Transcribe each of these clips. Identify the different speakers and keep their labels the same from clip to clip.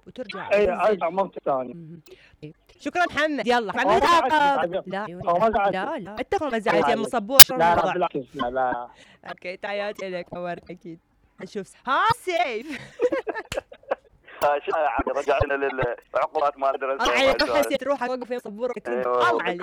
Speaker 1: وترجع
Speaker 2: اي ارجع مرة ثانية.
Speaker 1: طيب. شكرا محمد. يلا
Speaker 2: ما
Speaker 1: تعاقب.
Speaker 2: لا
Speaker 1: لا اتخذ مزاج يا مصبور شو
Speaker 2: لا
Speaker 1: الوضع؟
Speaker 2: بالعكس لا.
Speaker 1: اوكي تحياتي لك نورت اكيد. نشوف ها سيف.
Speaker 3: شو عاد رجعنا للعقوبات ما
Speaker 1: الله عليك حسيت روحك وقف يا مصبور. الله عليك.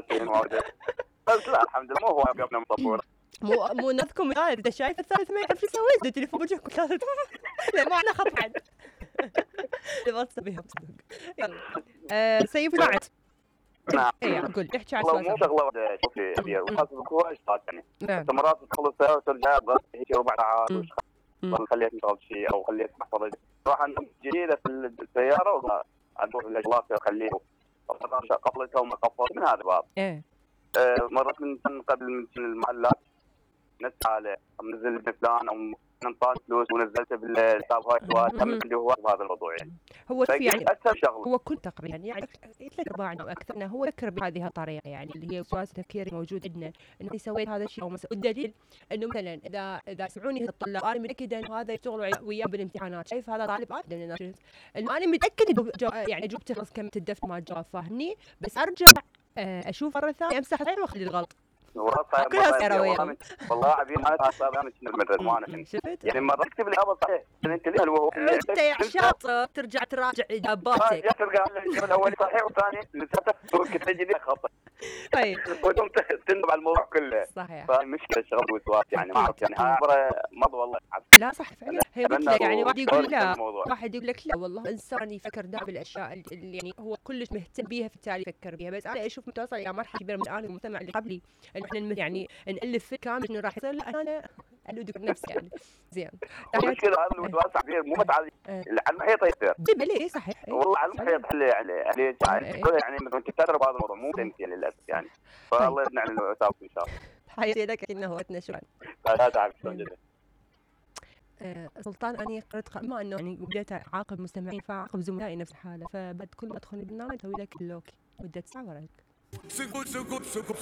Speaker 3: بس لا الحمد لله مو هو وقفنا مصبور.
Speaker 1: مو نذكم قاعد انت شايف الثالث ما يعرف يسوي ده تليفون وجهك ثالث. لا ما انا خط بعد. تبغى تسويها يلا. سيف بعد.
Speaker 3: نعم.
Speaker 1: اي قول احكي عن
Speaker 3: والله مو شغله واحده. شوفي هي وخاصه هو اشتغل يعني.
Speaker 1: نعم.
Speaker 3: مرات تخلص ساعه وترجع بس هيك ربع ساعات خليت نشغل شيء او خليت محفظه راح جديده في السياره وادور الاجواء اخليه قفلتها وما قفلت من هذا الباب. مرات من قبل من المحلات نسعى عليه نزل بفلان او ننطان فلوس ونزلته بالحساب هاي اللي هو هذا الموضوع يعني.
Speaker 1: هو يعني
Speaker 3: اسهل شغله
Speaker 1: هو كل تقريبا يعني 3/4 او اكثرنا هو يفكر بهذه الطريقه يعني اللي هي وسواس تفكير موجود عندنا اني سويت هذا الشيء والدليل انه مثلا اذا يسمعوني الطلاب انا متاكده انه هذا يشتغلوا وياه بالامتحانات. شايف هذا طالب ابدا انا متاكد يعني اجوبتي خلص كم الدفتر ما جاوب فاهمني بس ارجع اشوف مره ثانيه امسح الصحيح واخلي الغلط.
Speaker 3: والله عبيد انا حاسب انا من رضوانه
Speaker 1: شفت
Speaker 3: يعني ما بكتب الاجابه صحيح انت ليه هو
Speaker 1: انت يا شاطر ترجع تراجع اجاباتك
Speaker 3: ترجع الاول صحيح والثاني لساتك كنت تجي خطا.
Speaker 1: طيب
Speaker 3: ودوم تندب على الموضوع كله
Speaker 1: صحيح.
Speaker 3: فالمشكله شغل وسواس يعني ما اعرف يعني هذا مض والله
Speaker 1: لا صح فعلا هي مشكله يعني واحد يقول لا واحد يقول لك لا والله انسان يفكر ده بالاشياء اللي يعني هو كلش مهتم بيها في التالي يفكر بيها بس انا اشوف متوصل الى مرحله كبيره من الان المجتمع اللي قبلي انه احنا يعني نالف فكر كامل انه راح يصير لا انا الودك نفسي يعني زين.
Speaker 3: المشكله هذا الوسواس عبير مو متعدي على المحيط يصير
Speaker 1: ليه صحيح
Speaker 3: والله على المحيط يعني مثلا انت تدرب هذا الموضوع مو تمثيل للاسف يعني فالله يبني على الوسواس ان شاء الله.
Speaker 1: حياتي لك انه وقتنا شكرا.
Speaker 3: لا تعب شلون جدا.
Speaker 1: سلطان أنا قررت بما أنه يعني بديت أعاقب مستمعين فأعاقب زملائي نفس الحالة فبعد كل ما أدخل البرنامج أسوي لك اللوكي مدة ساعة وراك.